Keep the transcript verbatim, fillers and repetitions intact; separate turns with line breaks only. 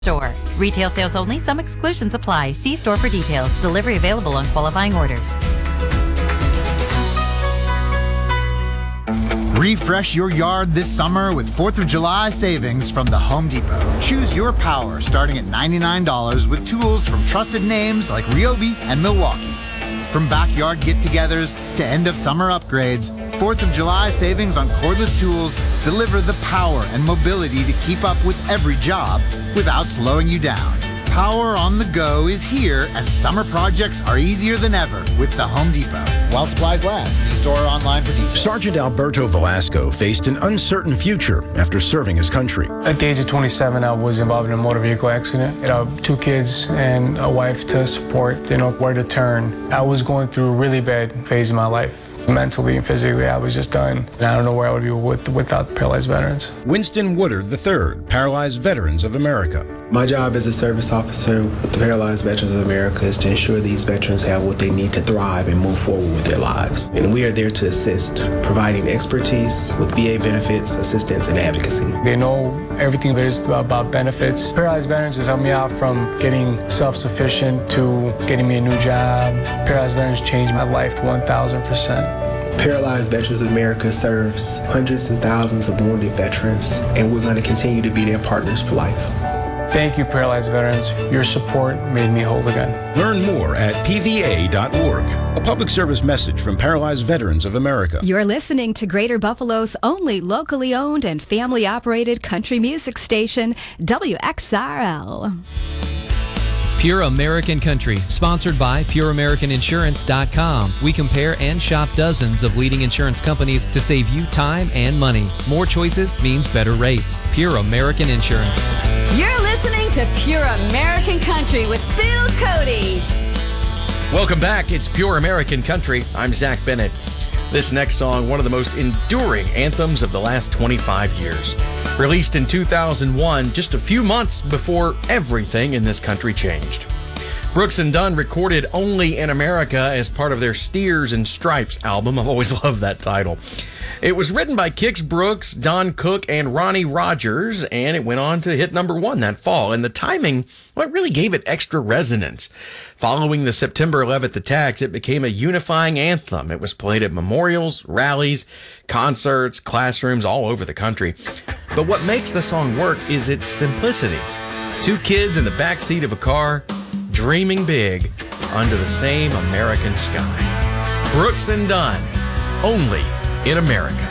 Store. Retail sales only. Some exclusions apply. See store for details. Delivery available on qualifying orders.
Refresh your yard this summer with fourth of July savings from the Home Depot. Choose your power starting at ninety-nine dollars with tools from trusted names like Ryobi and Milwaukee. From backyard get-togethers to end-of-summer upgrades, fourth of July savings on cordless tools deliver the power and mobility to keep up with every job without slowing you down. Power on the go is here, and summer projects are easier than ever with the Home Depot. While supplies last, see store or online for details.
Sergeant Alberto Velasco faced an uncertain future after serving his country.
At the age of twenty-seven, I was involved in a motor vehicle accident. You know, two kids and a wife to support, you know, where to turn. I was going through a really bad phase of my life. Mentally and physically, I was just done. And I don't know where I would be with, without Paralyzed Veterans.
Winston Woodard the third, Paralyzed Veterans of America.
My job as a service officer with the Paralyzed Veterans of America is to ensure these veterans have what they need to thrive and move forward with their lives. And we are there to assist, providing expertise with V A benefits, assistance, and advocacy.
They know everything there is about benefits. Paralyzed Veterans have helped me out from getting self-sufficient to getting me a new job. Paralyzed Veterans changed my life one thousand percent.
Paralyzed Veterans of America serves hundreds and thousands of wounded veterans, and we're going to continue to be their partners for life.
Thank you, Paralyzed Veterans. Your support made me whole again.
Learn more at P V A dot org. A public service message from Paralyzed Veterans of America.
You're listening to Greater Buffalo's only locally owned and family-operated country music station, W X R L.
Pure American Country, sponsored by Pure American Insurance dot com. We compare and shop dozens of leading insurance companies to save you time and money. More choices means better rates. Pure American Insurance.
You're listening to Pure American Country with Bill Cody.
Welcome back. It's Pure American Country. I'm Zach Bennett. This next song, one of the most enduring anthems of the last twenty-five years. Released in two thousand one, just a few months before everything in this country changed. Brooks and Dunn recorded Only in America as part of their Steers and Stripes album. I've always loved that title. It was written by Kix Brooks, Don Cook, and Ronnie Rogers, and it went on to hit number one that fall. And the timing, well, it really gave it extra resonance. Following the September eleventh attacks, it became a unifying anthem. It was played at memorials, rallies, concerts, classrooms all over the country. But what makes the song work is its simplicity. Two kids in the backseat of a car, dreaming big under the same American sky. Brooks and Dunn, Only in America.